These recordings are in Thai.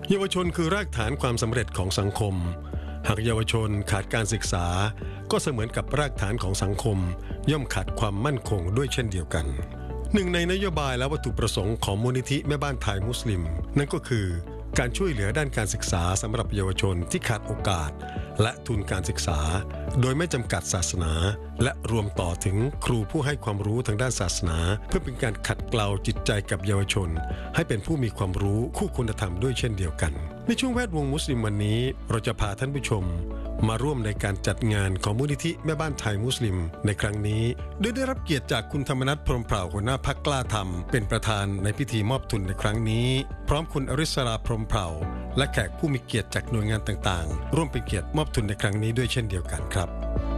เยาวชนคือรากฐานความสำเร็จของสังคมหากเยาวชนขาดการศึกษาก็เสมือนกับรากฐานของสังคมย่อมขาดความมั่นคงด้วยเช่นเดียวกันหนึ่งในนโยบายและวัตถุประสงค์ของมูลนิธิแม่บ้านไทยมุสลิมนั่นก็คือการช่วยเหลือด้านการศึกษาสำหรับเยาวชนที่ขาดโอกาสและทุนการศึกษาโดยไม่จำกัดศาสนาและรวมต่อถึงครูผู้ให้ความรู้ทางด้านศาสนาเพื่อเป็นการขัดเกลาจิตใจกับเยาวชนให้เป็นผู้มีความรู้คู่คุณธรรมด้วยเช่นเดียวกันในช่วงแวดวงมุสลิมวันนี้เราจะพาท่านผู้ชมมาร่วมในการจัดงานของมูลนิธิแม่บ้านไทยมุสลิมในครั้งนี้โดยได้รับเกียรติจากคุณธรรมนัส พรหมเผ่าหัวหน้าพรรคกล้าธรรมเป็นประธานในพิธีมอบทุนในครั้งนี้พร้อมคุณอริศรา พรหมเผ่าและแขกผู้มีเกียรติจากหน่วยงานต่างๆร่วมเป็นเกียรติมอบทุนในครั้งนี้ด้วยเช่นเดียวกันครับ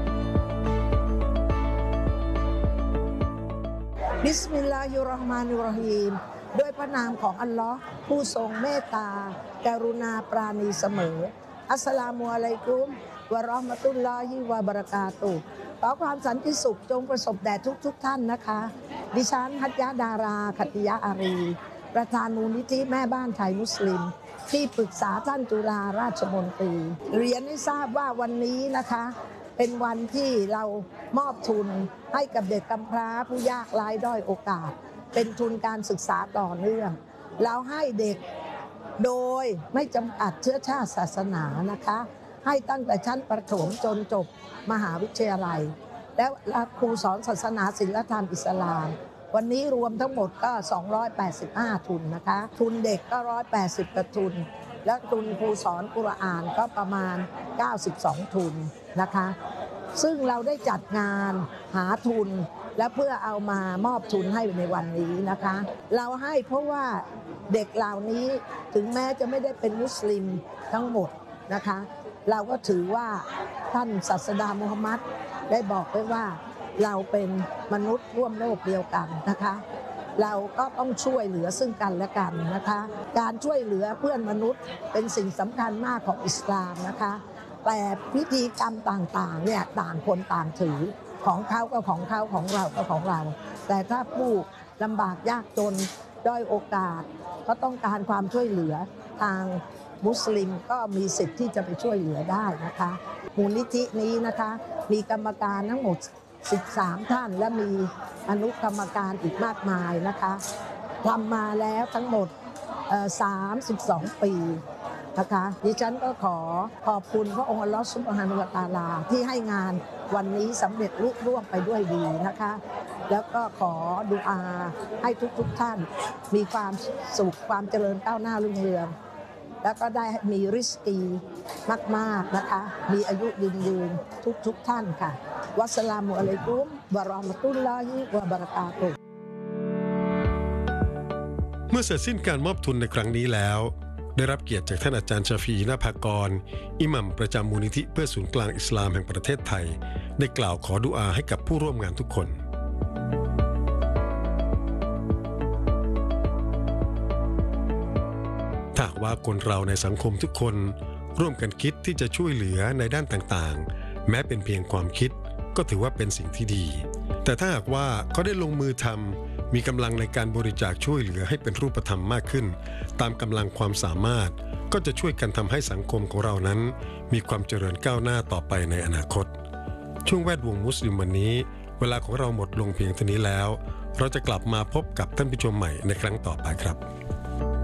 บิสมิลลาฮิรเราะห์มานิรเราะฮีมด้วยพระนามของอัลลอฮ์ผู้ทรงเมตตากรุณาปราณีเสมออัสสลามุอะลัยกุมวะเราะห์มะตุลลอฮิวะบะเราะกาตุฮ์ขอความสันติสุขจงประสบแด่ทุกท่านนะคะดิฉันฮัจญะดาราขัตติยะอารีประธานมูลนิธิแม่บ้านไทยมุสลิมที่ปรึกษาท่านจุฬาราชมนตรีเรียนให้ทราบว่าวันนี้นะคะเป็นวันที่เรามอบทุนให้กับเด็กกำพร้าผู้ยากไร้ด้อยโอกาสเป็นทุนการศึกษาต่อเนื่องเราให้เด็กโดยไม่จำกัดเชื้อชาติศาสนานะคะให้ตั้งแต่ชั้นประถมจนจบมหาวิทยาลัยและครูสอนศาสนาศีลธรรมอิสลามวันนี้รวมทั้งหมดก็285ทุนนะคะทุนเด็กก็180กว่าทุนและทุนครูสอนกุรอานก็ประมาณ92ทุนนะคะซึ่งเราได้จัดงานหาทุนและเพื่อเอามามอบทุนให้ในวันนี้นะคะเราให้เพราะว่าเด็กเหล่านี้ถึงแม้จะไม่ได้เป็นมุสลิมทั้งหมดนะคะเราก็ถือว่าท่านศาสดามุฮัมมัดได้บอกไว้ว่าเราเป็นมนุษย์ร่วมโลกเดียวกันนะคะเราก็ต้องช่วยเหลือซึ่งกันและกันนะคะการช่วยเหลือเพื่อนมนุษย์เป็นสิ่งสำคัญมากของอิสลามนะคะแต่พิธีกรรมต่างๆเนี่ยต่างคนต่างถือของเขาก็ของเขาของเราก็ของเราแต่ถ้าผู้ลำบากยากจนด้อยโอกาสก็ต้องการความช่วยเหลือทางมุสลิมก็มีสิทธิ์ที่จะไปช่วยเหลือได้นะคะมูลนิธินี้นะคะมีกรรมการทั้งหมด13ท่านและมีอนุกรรมการอีกมากมายนะคะทำมาแล้วทั้งหมด32 ปีนะคะดิฉันก็ขอขอบคุณพระองค์อัลลอฮฺซุบฮานะฮูวะตะอาลาที่ให้งานวันนี้สำเร็จลุล่วงไปด้วยดีนะคะแล้วก็ขอดุอาให้ทุกท่านมีความสุขความเจริญก้าวหน้ารุ่งเรืองแล้วก็ได้มีริสกีมากๆนะคะมีอายุยืนทุกท่านค่ะวัสสลามุอะลัยกุมวะเราะห์มะตุลลอฮิวะบะเราะกาตุฮ์เมื่อเสร็จสิ้นการมอบทุนในครั้งนี้แล้วได้รับเกียรติจากท่านอาจารย์ชาฟีนาภากรอิหมัมประจำมูลนิธิเพื่อศูนย์กลางอิสลามแห่งประเทศไทยได้กล่าวขอดุอาให้กับผู้ร่วมงานทุกคนถ้าว่าคนเราในสังคมทุกคนร่วมกันคิดที่จะช่วยเหลือในด้านต่างๆแม้เป็นเพียงความคิดก็ถือว่าเป็นสิ่งที่ดีแต่ถ้าหากว่าเขาได้ลงมือทำมีกำลังในการบริจาคช่วยเหลือให้เป็นรูปธรรมมากขึ้นตามกำลังความสามารถก็จะช่วยกันทำให้สังคมของเรานั้นมีความเจริญก้าวหน้าต่อไปในอนาคตช่วงแวดวงมุสลิมวันนี้เวลาของเราหมดลงเพียงเท่านี้แล้วเราจะกลับมาพบกับท่านผู้ชมใหม่ในครั้งต่อไปครับ